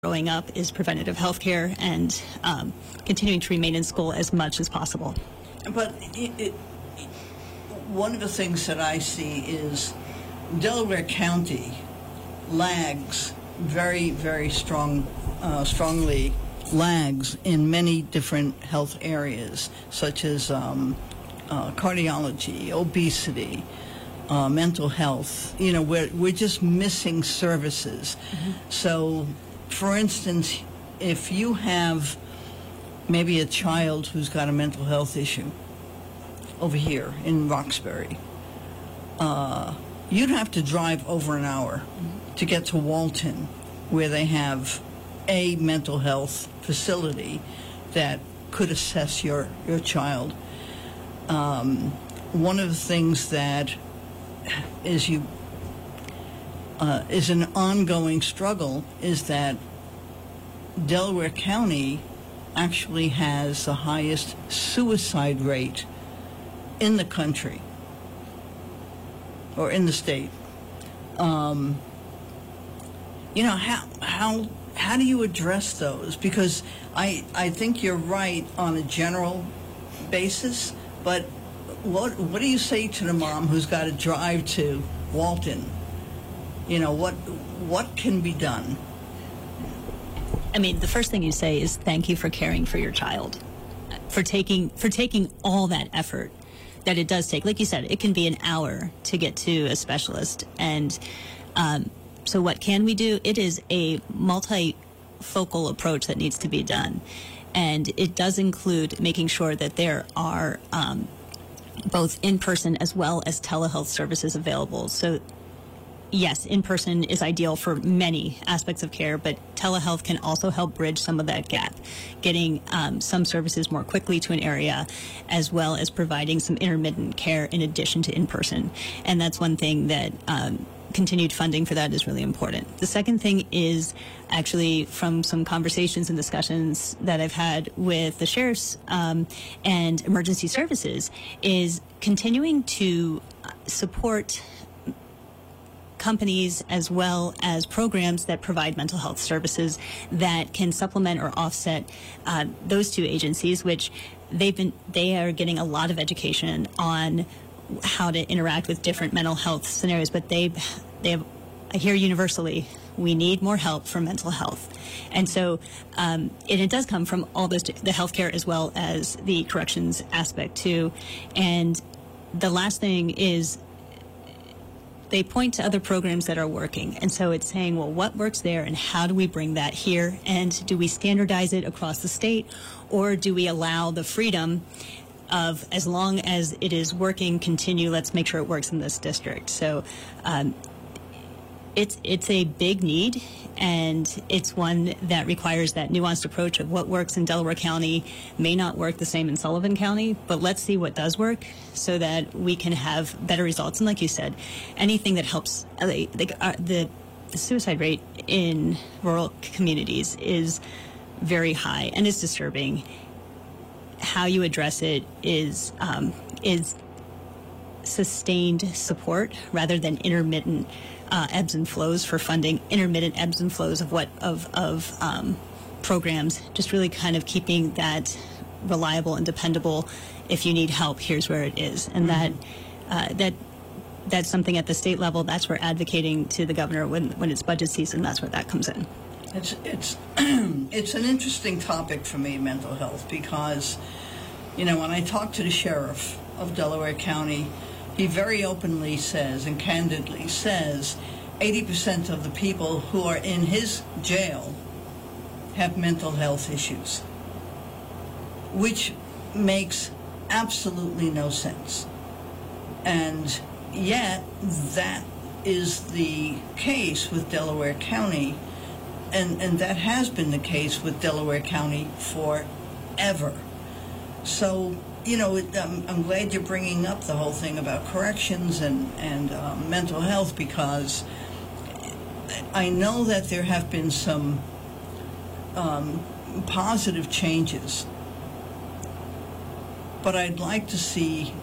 growing up is preventative health care and continuing to remain in school as much as possible. But one of the things that I see is Delaware County lags very, very strongly lags in many different health areas, such as cardiology, obesity, mental health. You know, we're just missing services. Mm-hmm. So, for instance, if you have maybe a child who's got a mental health issue over here in Roxbury, you'd have to drive over an hour to get to Walton, where they have a mental health facility that could assess your child. One of the things that is an ongoing struggle is that Delaware County actually has the highest suicide rate in the country or in the state. You know, how do you address those? Because I think you're right on a general basis, but what do you say to the mom who's got to drive to Walton? You know, what can be done? I mean, the first thing you say is thank you for caring for your child, for taking all that effort that it does take. Like you said, it can be an hour to get to a specialist. And so what can we do? It is a multifocal approach that needs to be done. And it does include making sure that there are both in-person as well as telehealth services available. So yes, in-person is ideal for many aspects of care, but telehealth can also help bridge some of that gap, getting some services more quickly to an area, as well as providing some intermittent care in addition to in-person. And that's one thing that continued funding for that is really important. The second thing is actually from some conversations and discussions that I've had with the sheriffs and emergency services is continuing to support companies as well as programs that provide mental health services that can supplement or offset those two agencies, which they are getting a lot of education on how to interact with different mental health scenarios, but they have, I hear universally, we need more help for mental health. And so it does come from all those, the healthcare as well as the corrections aspect too. And the last thing is they point to other programs that are working. And so it's saying, well, what works there and how do we bring that here? And do we standardize it across the state, or do we allow the freedom of, as long as it is working, continue, let's make sure it works in this district. So it's a big need, and it's one that requires that nuanced approach of what works in Delaware County may not work the same in Sullivan County, but let's see what does work so that we can have better results. And like you said, anything that helps, the suicide rate in rural communities is very high and is disturbing. How you address it is sustained support rather than intermittent ebbs and flows for funding, intermittent ebbs and flows of programs. Just really kind of keeping that reliable and dependable. If you need help, here's where it is, and that's something at the state level. That's where advocating to the governor when it's budget season. That's where that comes in. It's it's an interesting topic for me, mental health, because, you know, when I talk to the sheriff of Delaware County, he very openly says and candidly says 80% of the people who are in his jail have mental health issues, which makes absolutely no sense. And yet that is the case with Delaware County. And that has been the case with Delaware County forever. So, you know, I'm glad you're bringing up the whole thing about corrections and mental health, because I know that there have been some positive changes, but I'd like to see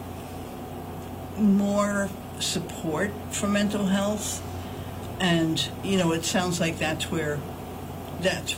more support for mental health. And, you know, it sounds like that's where That's